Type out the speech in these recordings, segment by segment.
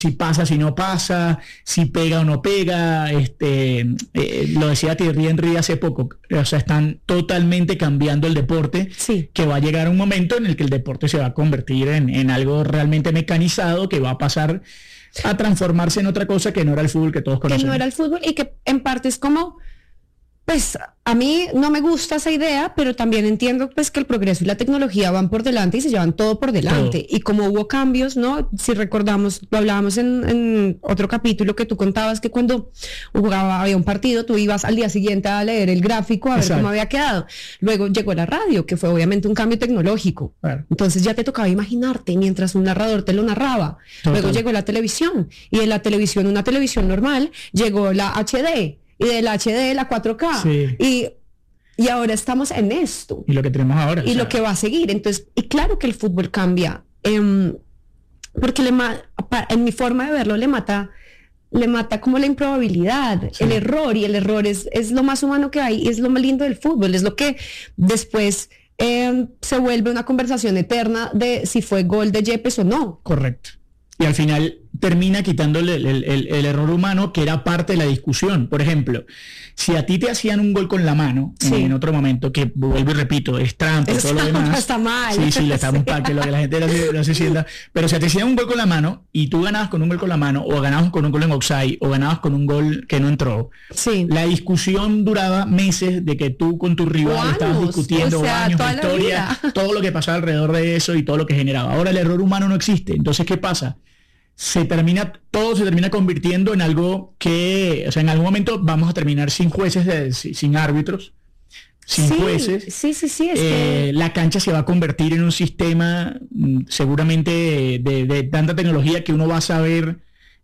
si pasa, si no pasa, si pega o no pega. Lo decía Thierry Henry hace poco, o sea, están totalmente cambiando el deporte, Sí. que va a llegar un momento en el que el deporte se va a convertir en algo realmente mecanizado, que va a pasar a transformarse en otra cosa que no era el fútbol que todos Que conocemos. no era el fútbol y que en parte es como, pues a mí no me gusta esa idea, pero también entiendo pues que el progreso y la tecnología van por delante y se llevan todo por delante. Todo. Y como hubo cambios, ¿no? Si recordamos, lo hablábamos en otro capítulo que tú contabas que cuando había un partido, tú ibas al día siguiente a leer el gráfico a ver Exacto. cómo había quedado. Luego llegó la radio, que fue obviamente un cambio tecnológico. Claro. Entonces ya te tocaba imaginarte mientras un narrador te lo narraba. Total. Luego llegó la televisión y de la televisión, una televisión normal, llegó la HD y del HD la 4K. Sí. Y ahora estamos en esto Y lo que tenemos ahora. y lo que va a seguir. Entonces, y claro que el fútbol cambia, porque en mi forma de verlo le mata como la improbabilidad, Sí. el error, y el error es lo más humano que hay y es lo más lindo del fútbol, es lo que después se vuelve una conversación eterna de si fue gol de Yepes o no. Correcto. Y al final termina quitándole el error humano, que era parte de la discusión. Por ejemplo, si a ti te hacían un gol con la mano, Sí. en otro momento, que vuelvo y repito, es trampa y todo lo demás. Está mal. Sí, le estamos para que lo que la gente no se sienta. Pero si te hacían un gol con la mano y tú ganabas con un gol con la mano, o ganabas con un gol en offside, o ganabas con un gol que no entró, Sí. la discusión duraba meses, de que tú con tu rival O estabas años, discutiendo, o sea, años, toda la historia, vida. todo lo que pasaba alrededor de eso y todo lo que generaba. Ahora el error humano no existe. Entonces, ¿qué pasa? Todo se termina convirtiendo en algo que, o sea, en algún momento vamos a terminar sin jueces, sin árbitros, sin Sí, jueces. sí, es que... La cancha se va a convertir en un sistema seguramente de tanta tecnología que uno va a saber,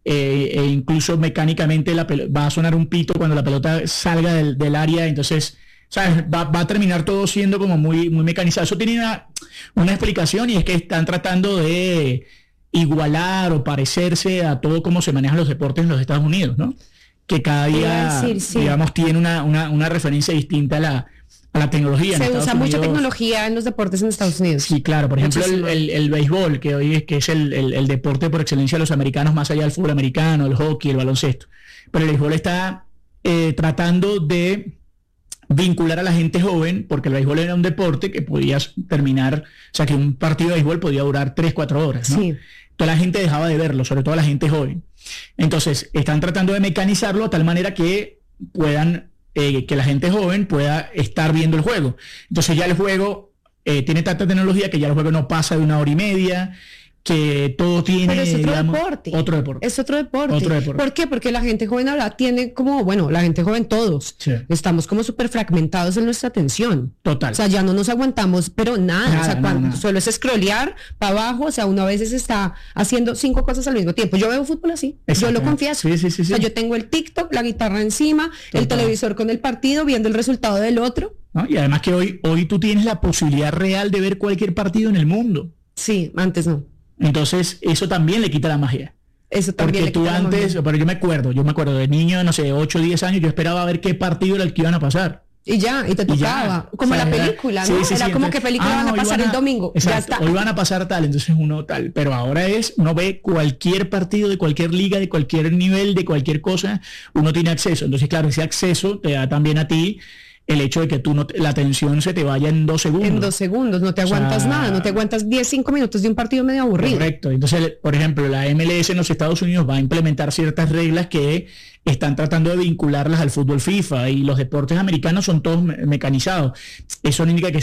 e incluso mecánicamente va a sonar un pito cuando la pelota salga del área. Entonces, ¿sabes? Va a terminar todo siendo como muy, muy mecanizado. Eso tiene una explicación, y es que están tratando de igualar o parecerse a todo cómo se manejan los deportes en los Estados Unidos, ¿no? Que cada Iba día, a decir, sí. digamos, tiene una referencia distinta a la tecnología. Se En usa Estados mucha Unidos, tecnología en los deportes en Estados Unidos. sí, claro. Por ejemplo, Muchísimo. el béisbol, que hoy es el deporte por excelencia de los americanos, más allá del fútbol americano, el hockey, el baloncesto. Pero el béisbol está tratando de vincular a la gente joven, porque el béisbol era un deporte que podías terminar, o sea, que un partido de béisbol podía durar 3-4 horas, ¿no? Sí. Toda la gente dejaba de verlo, sobre todo la gente joven. Entonces, están tratando de mecanizarlo de tal manera que puedan, que la gente joven pueda estar viendo el juego. Entonces ya el juego tiene tanta tecnología que ya el juego no pasa de 1 hora y media, que todo tiene, Pero es otro digamos, deporte. otro deporte. Es otro deporte. Otro deporte. ¿Por qué? Porque la gente joven ahora tiene como, bueno, la gente joven todos, Sí. estamos como súper fragmentados en nuestra atención. Total. O sea, ya no nos aguantamos, pero nada. O sea, cuando nada. solo es scrollear para abajo, o sea, uno a veces está haciendo 5 cosas al mismo tiempo. Yo veo fútbol así, yo lo confieso. Sí. O sea, yo tengo el TikTok, la guitarra encima, el televisor con el partido, viendo el resultado del otro. ¿No? Y además que hoy tú tienes la posibilidad real de ver cualquier partido en el mundo. Sí, antes no. Entonces, eso también le quita la magia. Eso también Porque le quita tú la magia. antes, pero yo me acuerdo de niño, no sé, 8 o 10 años, yo esperaba ver qué partido era el que iban a pasar. Y ya, y te Y ya. tocaba. Como O sea, la era- película, sí, ¿no? sí, Era sí, como entonces, que película van a hoy pasar el domingo. Ya Exacto, está. hoy van a pasar tal, entonces uno tal. Pero ahora uno ve cualquier partido de cualquier liga, de cualquier nivel, de cualquier cosa, uno tiene acceso. Entonces, claro, ese acceso te da también a ti el hecho de que la atención se te vaya en 2 segundos. En 2 segundos, no te aguantas nada, no te aguantas 5 minutos de un partido medio aburrido. Correcto. Entonces, por ejemplo, la MLS en los Estados Unidos va a implementar ciertas reglas que están tratando de vincularlas al fútbol FIFA, y los deportes americanos son todos mecanizados. Eso no indica que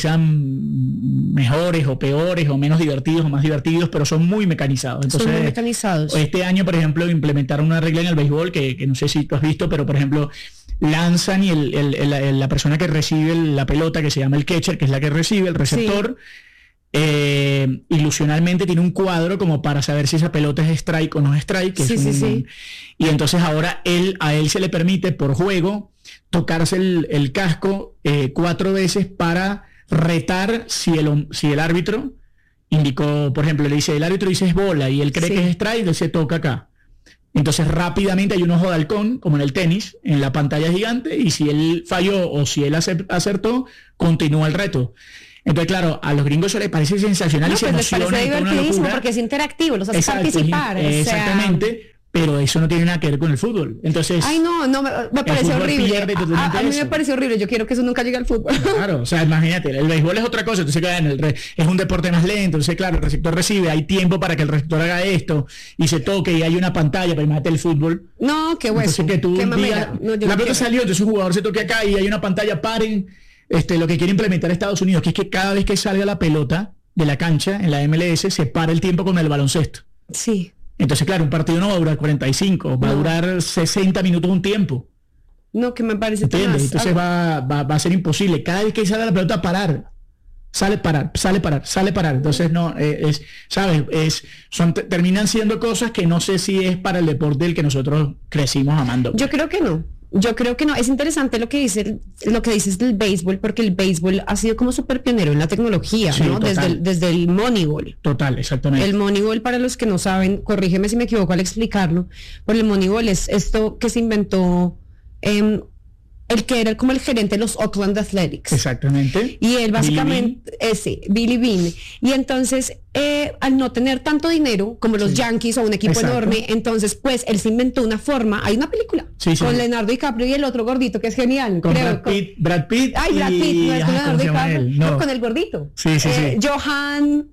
sean mejores o peores o menos divertidos o más divertidos, pero son muy mecanizados. Entonces, Son muy mecanizados. este año, por ejemplo, implementaron una regla en el béisbol que no sé si tú has visto, pero por ejemplo, lanzan y la persona que recibe la pelota, que se llama el catcher, que es la que recibe, el receptor, ilusionalmente tiene un cuadro como para saber si esa pelota es strike o no es strike. Sí. Y entonces ahora a él se le permite por juego tocarse el casco 4 veces para retar si el árbitro indicó, por ejemplo, el árbitro dice es bola y él cree Sí. que es strike, entonces se toca acá. Entonces rápidamente hay un ojo de halcón, como en el tenis, en la pantalla gigante, y si él falló o si él acertó, continúa el reto. Entonces, claro, a los gringos eso les parece sensacional y se pues les emocionan. parece y toda una divertidísimo locura. porque es interactivo, los hace Exacto, participar. exactamente, pero eso no tiene nada que ver con el fútbol. Entonces, Ay, no, me parece fútbol horrible. pierde totalmente A mí me eso. parece horrible. Yo quiero que eso nunca llegue al fútbol. claro, o sea, imagínate, el béisbol es otra cosa, entonces es un deporte más lento, entonces claro, el receptor recibe, hay tiempo para que el receptor haga esto y se toque y hay una pantalla, pero imagínate el fútbol. No, qué hueso. Entonces que tú Qué un día, mamera. No, yo la no pelota quiero. salió, entonces un jugador se toque acá y hay una pantalla, paren, lo que quiere implementar Estados Unidos, que es que cada vez que salga la pelota de la cancha en la MLS, se para el tiempo con el baloncesto. Sí. Entonces, claro, un partido no va a durar 45, va a durar 60 minutos un tiempo. No, que me parece ¿Entiendes? tenaz. Entonces va a ser imposible. Cada vez que sale la pelota, parar. Sale parar. Entonces, no, ¿sabes? Terminan siendo cosas que no sé si es para el deporte del que nosotros crecimos amando. Yo creo que no. Es interesante lo que dices del béisbol, porque el béisbol ha sido como súper pionero en la tecnología, Sí, ¿no? total. Desde el Moneyball. Total, exactamente. El Moneyball, para los que no saben, corrígeme si me equivoco al explicarlo, pero el Moneyball es esto que se inventó el que era como el gerente de los Oakland Athletics. Exactamente. Y él básicamente, Billy Beane. Y entonces, al no tener tanto dinero como los Yankees o un equipo Exacto. enorme, entonces pues él se inventó una forma, hay una película con Leonardo DiCaprio y el otro gordito que es genial. Con creo, Brad Pitt. Ay, Brad Pitt, no es con Leonardo ¿cómo se llama DiCaprio, él? no, con el gordito. Sí. Johan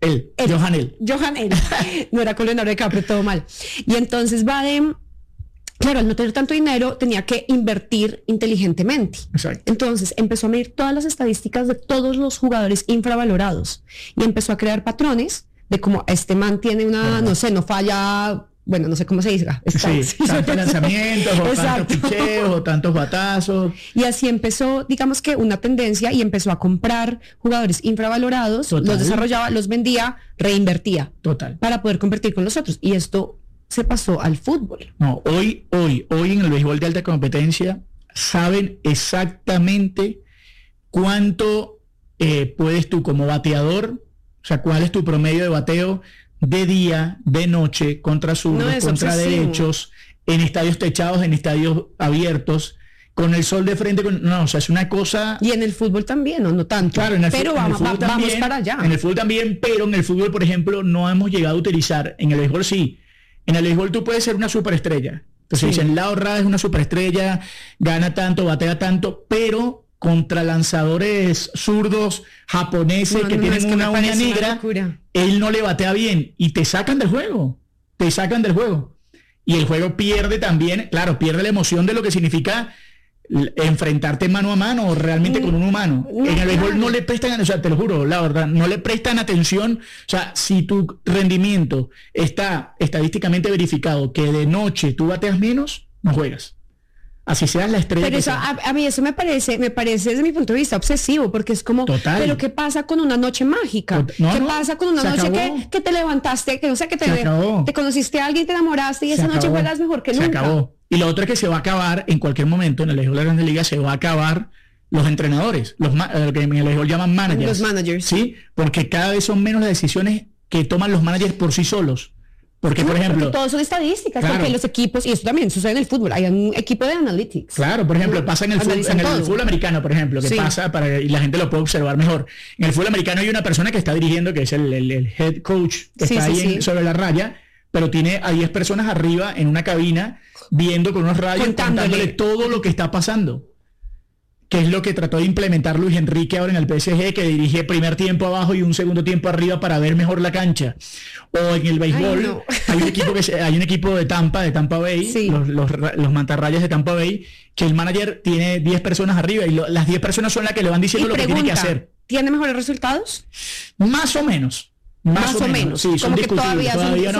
él. No era con Leonardo DiCaprio, todo mal. Y entonces claro, al no tener tanto dinero, tenía que invertir inteligentemente. Exacto. Entonces empezó a medir todas las estadísticas de todos los jugadores infravalorados y empezó a crear patrones de cómo este man tiene una, no sé, no falla, bueno, no sé cómo se dice. Tantos lanzamientos, o tantos picheos, o tantos batazos. Y así empezó, digamos que una tendencia y empezó a comprar jugadores infravalorados, los desarrollaba, los vendía, reinvertía. Total. Para poder competir con los otros. Y esto se pasó al fútbol. No, hoy en el béisbol de alta competencia saben exactamente cuánto puedes tú como bateador, o sea, cuál es tu promedio de bateo de día, de noche, contra zurdos, contra derechos, en estadios techados, en estadios abiertos, con el sol de frente, o sea, es una cosa. Y en el fútbol también, no tanto. Claro, pero vamos para allá. En el fútbol también, pero en el fútbol, por ejemplo, no hemos llegado a utilizar, en el béisbol sí. En el béisbol tú puedes ser una superestrella. Entonces dicen, Lao Ra es una superestrella, gana tanto, batea tanto, pero contra lanzadores zurdos japoneses que tienen una uña negra, él no le batea bien y te sacan del juego. Y el juego pierde también, claro, pierde la emoción de lo que significa enfrentarte mano a mano realmente con un humano. En el béisbol no le prestan, o sea, te lo juro, la verdad, no le prestan atención. O sea, si tu rendimiento está estadísticamente verificado que de noche tú bateas menos, no juegas. Así seas la estrella. Pero eso, a mí eso me parece desde mi punto de vista obsesivo, porque es como, pero ¿qué pasa con una noche mágica? ¿Qué pasa con una noche que te levantaste, que no sé, que te conociste a alguien, te enamoraste y esa noche juegas mejor que nunca? Se acabó. Y lo otro es que se va a acabar en cualquier momento, en el béisbol de la Grandes Ligas se va a acabar los entrenadores, lo que en el béisbol llaman managers. Los managers. Sí, porque cada vez son menos las decisiones que toman los managers por sí solos. Porque, por ejemplo, todos son estadísticas, porque los equipos, y eso también sucede en el fútbol, hay un equipo de analytics. Claro, por ejemplo, pasa en el fútbol americano, por ejemplo, que pasa y la gente lo puede observar mejor. En el fútbol americano hay una persona que está dirigiendo, que es el head coach, que está ahí sobre la raya, pero tiene a 10 personas arriba en una cabina viendo con unos radios contándole todo lo que está pasando. Que es lo que trató de implementar Luis Enrique ahora en el PSG, que dirige primer tiempo abajo y un segundo tiempo arriba para ver mejor la cancha. O en el béisbol, hay un equipo de Tampa Bay, los mantarrayas de Tampa Bay, que el manager tiene 10 personas arriba y las 10 personas son las que le van diciendo lo que tiene que hacer. ¿Tiene mejores resultados? Más o menos. Más o menos. Sí, son discutibles.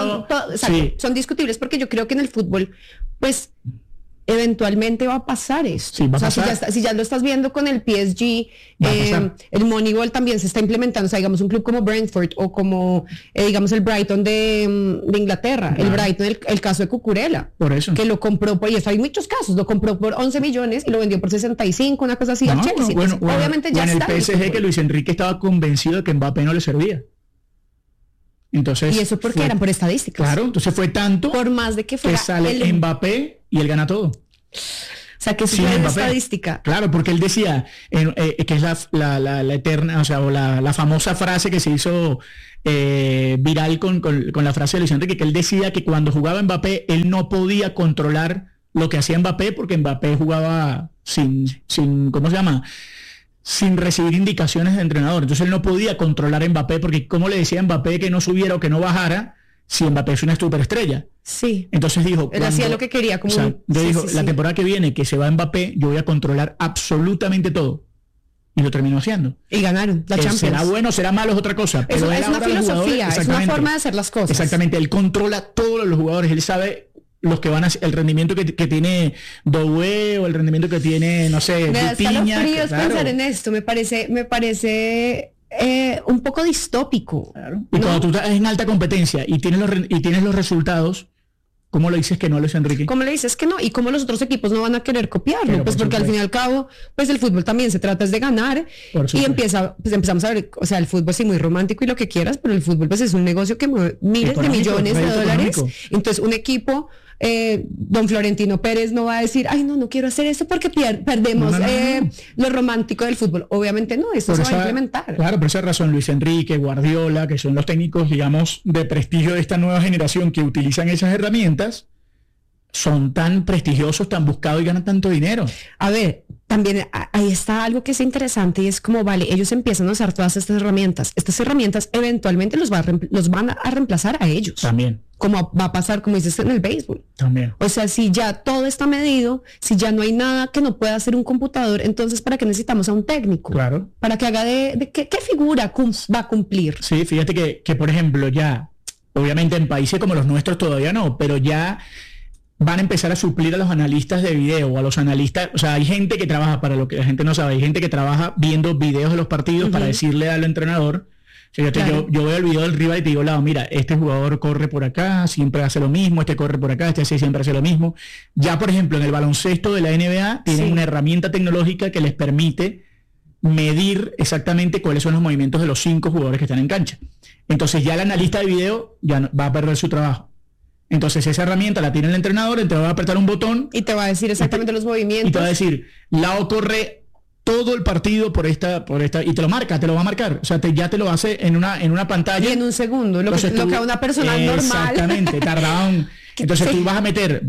Son discutibles porque yo creo que en el fútbol, pues, eventualmente va a pasar esto. Sí, va a pasar. Si ya lo estás viendo con el PSG, el Moneyball también se está implementando. O sea, digamos, un club como Brentford o como, digamos, el Brighton de Inglaterra. Claro. El Brighton, el caso de Cucurella. Por eso. Que lo compró, y eso hay muchos casos, lo compró por 11 millones y lo vendió por 65, una cosa así al Chelsea. Bueno, obviamente ya está. En el PSG que Luis Enrique estaba convencido de que Mbappé no le servía. Entonces, y eso porque eran por estadísticas. Claro, entonces fue tanto por más de que fuera que sale Mbappé y él gana todo. sea, que es una estadística. Claro, porque él decía que es la eterna, o sea, o la famosa frase que se hizo viral con la frase de Luis Enrique, que él decía que cuando jugaba Mbappé, él no podía controlar lo que hacía Mbappé, porque Mbappé jugaba sin ¿cómo se llama? Sin recibir indicaciones de entrenador. Entonces él no podía controlar a Mbappé, porque ¿cómo le decía a Mbappé que no subiera o que no bajara si Mbappé es una superestrella? Sí. Entonces dijo... Él hacía lo que quería. Como la temporada que viene, que se va Mbappé, yo voy a controlar absolutamente todo. Y lo terminó haciendo. Y ganaron la Champions. Será bueno, será malo, es otra cosa. Pero es una filosofía, es una forma de hacer las cosas. Exactamente, él controla todos los jugadores, él sabe los que van a el rendimiento que tiene Doué o el rendimiento que tiene, no sé, Vitinha. Pensar en esto, me parece un poco distópico. Claro. Y cuando tú estás en alta competencia y tienes los resultados, ¿cómo le dices que no, Luis Enrique? ¿Cómo le dices que no? ¿Y cómo los otros equipos no van a querer copiarlo? Pues porque al fin y al cabo, pues el fútbol también se trata de ganar y empezamos a ver, o sea, el fútbol sí muy romántico y lo que quieras, pero el fútbol pues es un negocio que mueve miles de millones de dólares. Entonces un equipo, don Florentino Pérez no va a decir, ay no quiero hacer eso porque perdemos lo romántico del fútbol. Obviamente no, eso se va a implementar. Claro, por esa razón Luis Enrique, Guardiola, que son los técnicos, digamos, de prestigio de esta nueva generación que utilizan esas herramientas, son tan prestigiosos, tan buscados y ganan tanto dinero. A ver, también ahí está algo que es interesante y es como, vale, ellos empiezan a usar todas estas herramientas. Estas herramientas eventualmente los van a reemplazar a ellos. También. Como va a pasar, como dices, en el béisbol. También. O sea, si ya todo está medido, si ya no hay nada que no pueda hacer un computador, entonces ¿para qué necesitamos a un técnico? Claro. Para que haga ¿qué figura va a cumplir? Sí, fíjate que por ejemplo, ya, obviamente en países como los nuestros todavía no, pero ya van a empezar a suplir a los analistas de video o a los analistas, o sea, hay gente que trabaja, para lo que la gente no sabe, hay gente que trabaja viendo videos de los partidos para decirle al entrenador, o sea, yo veo el video del rival y te digo, mira, este jugador corre por acá, siempre hace lo mismo, este corre por acá, este siempre hace lo mismo. Ya, por ejemplo, en el baloncesto de la NBA tienen una herramienta tecnológica que les permite medir exactamente cuáles son los movimientos de los 5 jugadores que están en cancha. Entonces ya el analista de video ya va a perder su trabajo. Entonces esa herramienta la tiene el entrenador, entonces va a apretar un botón y te va a decir exactamente los movimientos. Y te va a decir, Lao corre todo el partido por esta y te lo va a marcar. O sea, ya te lo hace en una pantalla. Y en un segundo, lo que a una persona normal. Exactamente, tarda un... Entonces tú vas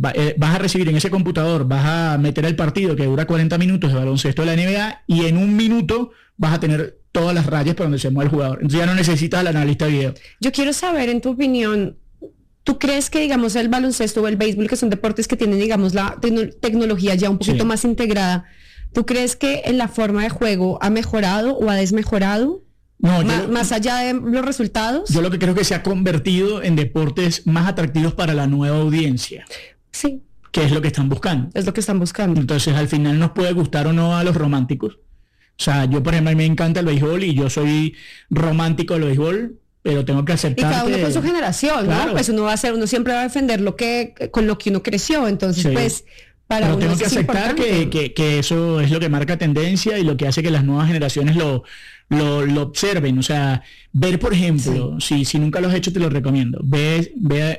a recibir en ese computador, vas a meter el partido que dura 40 minutos de baloncesto de la NBA y en un minuto vas a tener todas las rayas por donde se mueve el jugador. Entonces ya no necesitas al analista de video. Yo quiero saber, en tu opinión, ¿tú crees que, digamos, el baloncesto o el béisbol, que son deportes que tienen, digamos, la tecnología ya un poquito más integrada, ¿tú crees que en la forma de juego ha mejorado o ha desmejorado? No, más allá de los resultados. Yo lo que creo que se ha convertido en deportes más atractivos para la nueva audiencia. Sí. Que es lo que están buscando. Es lo que están buscando. Entonces, al final nos puede gustar o no a los románticos. O sea, yo, por ejemplo, a mí me encanta el béisbol y yo soy romántico del béisbol, pero tengo que aceptar. Y cada uno con su generación, claro, ¿no? Pues uno siempre va a defender con lo que uno creció. Entonces, pues, para pero uno tengo que aceptar que eso es lo que marca tendencia y lo que hace que las nuevas generaciones lo observen. O sea, ver, por ejemplo, si nunca lo has hecho, te lo recomiendo. Ve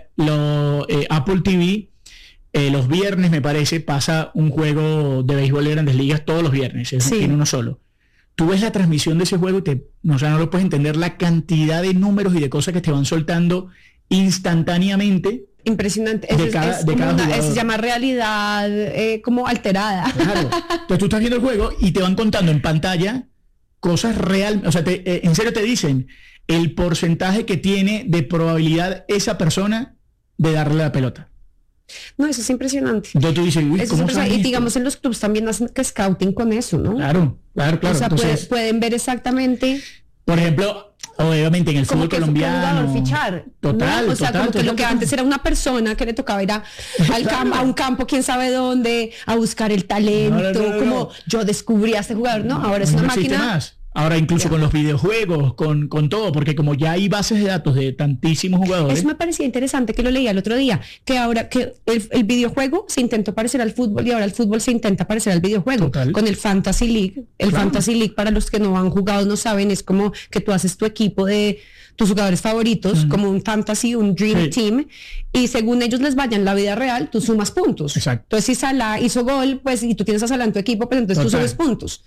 Apple TV. Los viernes, me parece, pasa un juego de béisbol de Grandes Ligas todos los viernes. Tiene uno solo. Tú ves la transmisión de ese juego y no lo puedes entender, la cantidad de números y de cosas que te van soltando instantáneamente. Impresionante. Se llama realidad como alterada. Claro. Entonces tú estás viendo el juego y te van contando en pantalla cosas reales. O sea, en serio te dicen el porcentaje que tiene de probabilidad esa persona de darle la pelota. No, eso es impresionante. Entonces tú dices, ¿cómo y digamos, en los clubs también hacen scouting con eso, ¿no? Claro. O sea, entonces, pueden ver exactamente. Por ejemplo, obviamente en el fútbol colombiano. Fichar, total, ¿no? O sea, total, como que lo que antes era una persona que le tocaba ir a un campo, quién sabe dónde, a buscar el talento, como yo descubrí a este jugador, ¿no? Ahora es una máquina. Más. Ahora incluso con los videojuegos, con todo, porque como ya hay bases de datos de tantísimos jugadores. Eso me parecía interesante que lo leía el otro día, que ahora que el videojuego se intentó parecer al fútbol y ahora el fútbol se intenta parecer al videojuego. Total. Con el Fantasy League. El Fantasy League, para los que no han jugado, no saben, es como que tú haces tu equipo de tus jugadores favoritos, como un fantasy, un dream team, y según ellos les vaya en la vida real, tú sumas puntos. Exacto. Entonces, si Salah hizo gol, pues, y tú tienes a Salah en tu equipo, pues entonces tú subes puntos.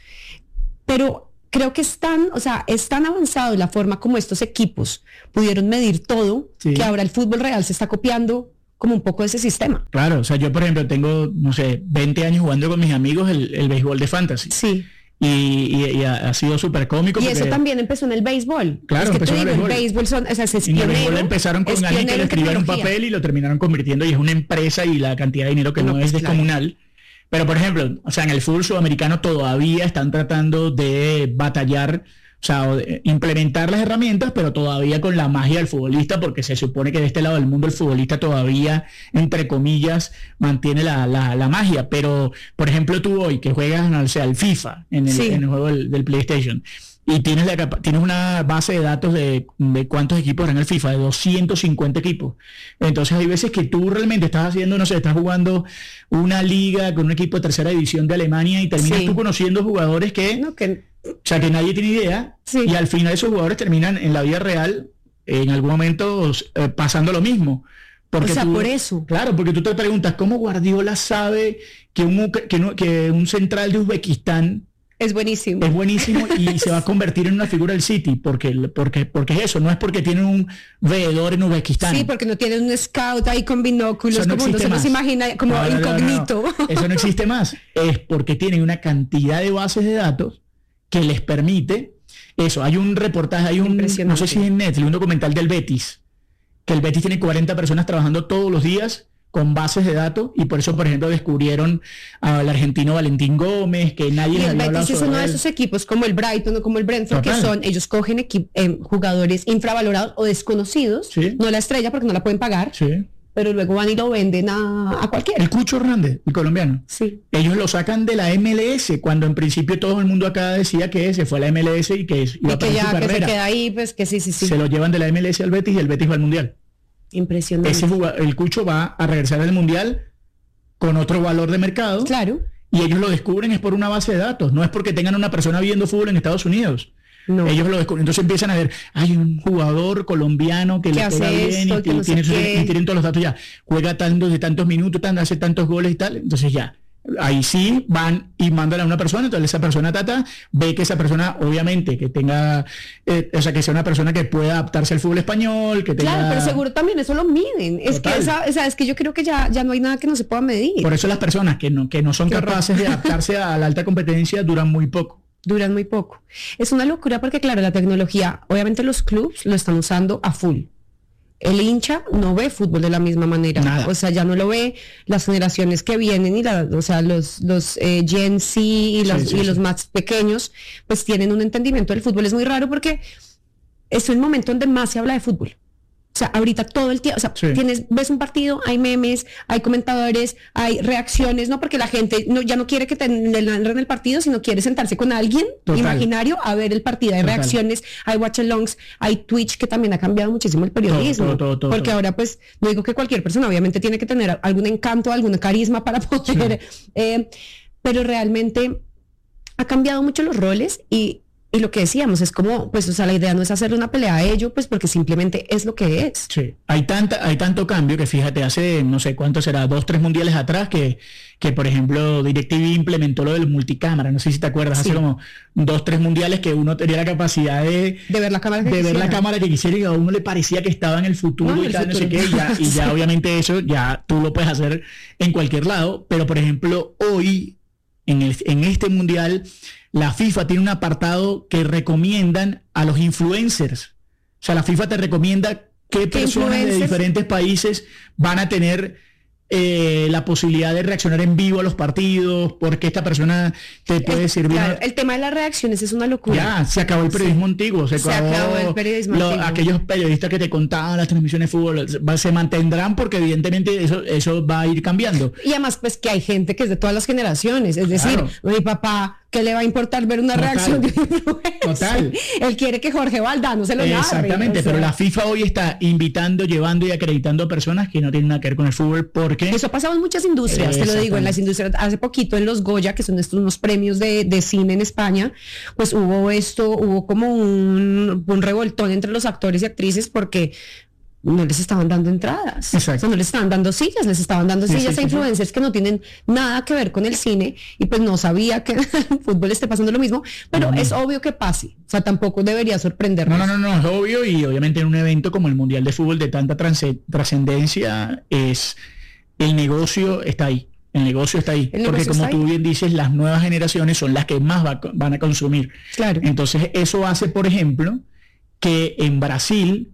Pero creo que es tan avanzado la forma como estos equipos pudieron medir todo, que ahora el fútbol real se está copiando como un poco de ese sistema. Claro, o sea, yo por ejemplo tengo, no sé, 20 años jugando con mis amigos el béisbol de fantasy. Sí. Y ha sido súper cómico. Y eso también empezó en el béisbol. Claro, es que en el béisbol es en el béisbol empezaron con alguien que le escribía un papel y lo terminaron convirtiendo, y es una empresa, y la cantidad de dinero que no es descomunal. Pero por ejemplo, o sea, en el fútbol sudamericano todavía están tratando de batallar, o sea, implementar las herramientas, pero todavía con la magia del futbolista, porque se supone que de este lado del mundo el futbolista todavía, entre comillas, mantiene la magia. Pero, por ejemplo, tú hoy que juegas, o sea, el FIFA, en el juego del PlayStation, y tienes una base de datos de cuántos equipos eran el FIFA, de 250 equipos. Entonces hay veces que tú realmente estás haciendo, no sé, estás jugando una liga con un equipo de tercera división de Alemania y terminas tú conociendo jugadores o sea, que nadie tiene idea, y al final esos jugadores terminan en la vida real, en algún momento pasando lo mismo. Porque por eso. Claro, porque tú te preguntas, ¿cómo Guardiola sabe que un central de Uzbekistán es buenísimo y se va a convertir en una figura del City? Porque es eso, no es porque tiene un veedor en Uzbekistán. Sí, porque no tiene un scout ahí con binóculos, como uno se nos imagina, como incógnito. No. Eso no existe más. Es porque tienen una cantidad de bases de datos que les permite eso. Hay un reportaje, no sé si es en Netflix, un documental del Betis, que el Betis tiene 40 personas trabajando todos los días con bases de datos, y por eso, por ejemplo, descubrieron al argentino Valentín Gómez, que nadie les había hablado sobre él. Y el Betis es uno de esos equipos como el Brighton o como el Brentford, ellos cogen jugadores infravalorados o desconocidos, no la estrella porque no la pueden pagar, pero luego van y lo venden a cualquiera. El Cucho Hernández, el colombiano. Sí. Ellos lo sacan de la MLS, cuando en principio todo el mundo acá decía que se fue a la MLS y que iba a perder su carrera. Que se queda ahí, pues que sí. Se lo llevan de la MLS al Betis, y el Betis va al Mundial. Impresionante. El Cucho va a regresar al Mundial con otro valor de mercado. Claro. Y ellos lo descubren es por una base de datos, no es porque tengan una persona viendo fútbol en Estados Unidos. No. Ellos lo descubren, entonces empiezan a ver, hay un jugador colombiano que le pega bien y tienen todos los datos ya, juega tantos minutos, hace tantos goles y tal, entonces ya, ahí sí van y mandan a una persona, entonces esa persona ve que esa persona obviamente que tenga, o sea, que sea una persona que pueda adaptarse al fútbol español, que tenga... Claro, pero seguro también eso lo miden. Total. Es que yo creo que ya no hay nada que no se pueda medir. Por eso las personas que no son capaces de adaptarse a la alta competencia duran muy poco. Es una locura porque, claro, la tecnología, obviamente los clubes lo están usando a full. El hincha no ve fútbol de la misma manera. Nada. O sea, ya no lo ve las generaciones que vienen o sea, los Gen Z y los más pequeños, pues tienen un entendimiento del fútbol. Es muy raro porque es el momento donde más se habla de fútbol. O sea, ahorita todo el tiempo, o sea, ves un partido, hay memes, hay comentadores, hay reacciones, ¿no? Porque la gente ya no quiere que te narren el partido, sino quiere sentarse con alguien imaginario a ver el partido. Hay reacciones, hay watch-alongs, hay Twitch, que también ha cambiado muchísimo el periodismo. Porque ahora, pues, no digo que cualquier persona obviamente tiene que tener algún encanto, algún carisma para poder, pero realmente ha cambiado mucho los roles y lo que decíamos es como, pues, o sea, la idea no es hacerle una pelea a ello, pues, porque simplemente es lo que es. Sí, hay tanto cambio que, fíjate, hace, no sé cuánto será, 2-3 mundiales atrás que por ejemplo, DirecTV implementó lo del multicámara, no sé si te acuerdas, hace como 2-3 mundiales que uno tenía la capacidad de ver la cámara que quisiera, y a uno le parecía que estaba en el futuro no sé qué, y ya obviamente eso, ya tú lo puedes hacer en cualquier lado, pero por ejemplo, hoy, en este mundial, la FIFA tiene un apartado que recomiendan a los influencers. O sea, la FIFA te recomienda qué personas de diferentes países van a tener la posibilidad de reaccionar en vivo a los partidos, porque esta persona te puede servir. Claro, el tema de las reacciones es una locura. Ya, se acabó el periodismo antiguo, se acabó el periodismo antiguo. Aquellos periodistas que te contaban las transmisiones de fútbol se mantendrán porque evidentemente eso va a ir cambiando. Y además, pues que hay gente que es de todas las generaciones, es decir, mi papá ¿qué le va a importar ver una reacción de influencer? Total. Él quiere que Jorge Valdano se lo narre. Exactamente, pero la FIFA hoy está invitando, llevando y acreditando a personas que no tienen nada que ver con el fútbol porque... Eso ha pasado en muchas industrias, te lo digo, en las industrias. Hace poquito en los Goya, que son estos unos premios de cine en España, pues hubo como un revoltón entre los actores y actrices porque no les estaban dando entradas. Exacto. O sea, no les estaban dando sillas, les estaban dando sillas a influencers que no tienen nada que ver con el cine, y pues no sabía que en el fútbol esté pasando lo mismo, pero es obvio que pase, o sea, tampoco debería sorprendernos. No, es obvio, y obviamente en un evento como el Mundial de Fútbol de tanta trascendencia, el negocio está ahí. El negocio está ahí, porque como tú bien dices, las nuevas generaciones son las que más van a consumir. Claro. Entonces eso hace, por ejemplo, que en Brasil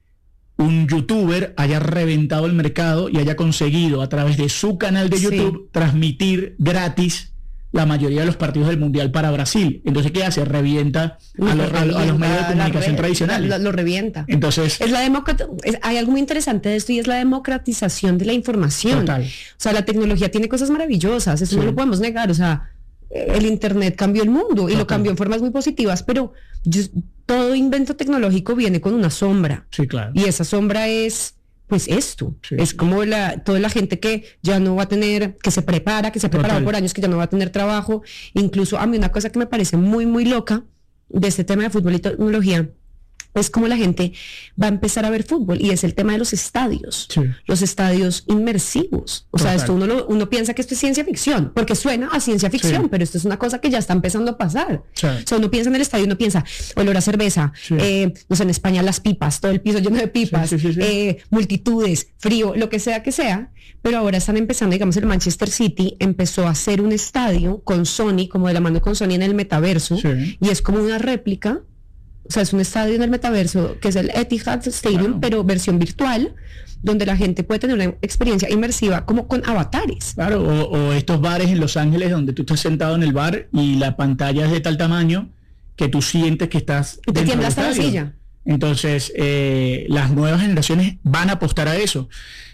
un youtuber haya reventado el mercado y haya conseguido a través de su canal de YouTube transmitir gratis la mayoría de los partidos del Mundial para Brasil. Entonces, ¿qué hace? Revienta a los medios de comunicación tradicionales. Lo revienta. Entonces, hay algo muy interesante de esto, y es la democratización de la información. Total. O sea, la tecnología tiene cosas maravillosas, eso no lo podemos negar. O sea, el internet cambió el mundo y lo cambió en formas muy positivas, pero todo invento tecnológico viene con una sombra. Sí, claro. Y esa sombra es, pues, esto. Sí. Es como toda la gente que ya no va a tener, que se prepara, que se ha preparado por años, que ya no va a tener trabajo. Incluso a mí una cosa que me parece muy, muy loca de este tema de fútbol y tecnología es como la gente va a empezar a ver fútbol, y es el tema de los estadios, los estadios inmersivos. O sea, esto uno piensa que esto es ciencia ficción, porque suena a ciencia ficción, pero esto es una cosa que ya está empezando a pasar. O sea, uno piensa en el estadio, uno piensa olor a cerveza, no sé, en España las pipas, todo el piso lleno de pipas, multitudes, frío, lo que sea, pero ahora están empezando, digamos, el Manchester City empezó a hacer un estadio con Sony, como de la mano con Sony en el metaverso, y es como una réplica. O sea, es un estadio en el metaverso que es el Etihad Stadium, pero versión virtual, donde la gente puede tener una experiencia inmersiva como con avatares. Claro, o estos bares en Los Ángeles donde tú estás sentado en el bar y la pantalla es de tal tamaño que tú sientes que estás y te tiembla hasta la silla. Entonces, las nuevas generaciones van a apostar a eso.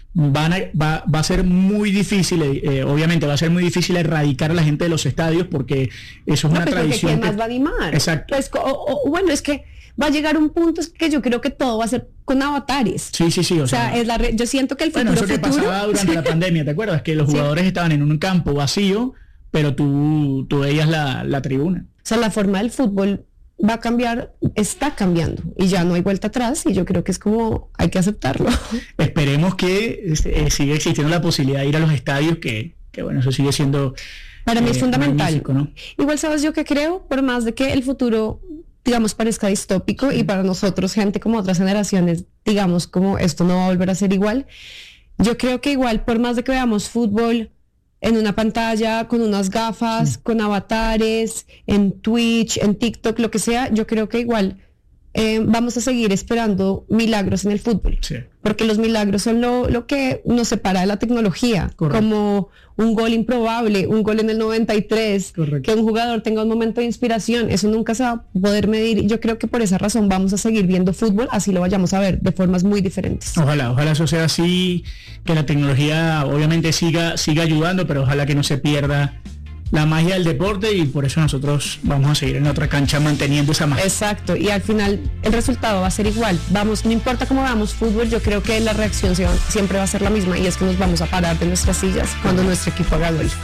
Va a ser muy difícil, obviamente va a ser muy difícil erradicar a la gente de los estadios, porque eso es una tradición. ¿Quién más va a animar? Exacto. Pues, bueno, es que va a llegar un punto que yo creo que todo va a ser con avatares. Sí. O sea, yo siento que el futuro... Bueno, eso que pasaba durante la pandemia, ¿te acuerdas? Que los jugadores estaban en un campo vacío, pero tú veías la tribuna. O sea, la forma del fútbol va a cambiar, está cambiando, y ya no hay vuelta atrás, y yo creo que es como hay que aceptarlo. Esperemos que siga existiendo la posibilidad de ir a los estadios, que bueno, eso sigue siendo para mí es fundamental, magnífico, ¿no? Igual, sabes, yo que creo, por más de que el futuro, digamos, parezca distópico, y para nosotros, gente como otras generaciones, digamos, como esto no va a volver a ser igual, yo creo que igual, por más de que veamos fútbol en una pantalla, con unas gafas, con avatares, en Twitch, en TikTok, lo que sea, yo creo que igual vamos a seguir esperando milagros en el fútbol. Porque los milagros son lo que nos separa de la tecnología. Correcto. Como un gol improbable, un gol en el 93, correcto, que un jugador tenga un momento de inspiración, eso nunca se va a poder medir. Yo creo que por esa razón vamos a seguir viendo fútbol, así lo vayamos a ver de formas muy diferentes. Ojalá eso sea así, que la tecnología obviamente siga ayudando, pero ojalá que no se pierda la magia del deporte, y por eso nosotros vamos a seguir en la otra cancha manteniendo esa magia. Exacto, y al final el resultado va a ser igual. No importa cómo veamos fútbol, yo creo que la reacción siempre va a ser la misma, y es que nos vamos a parar de nuestras sillas cuando nuestro equipo haga gol.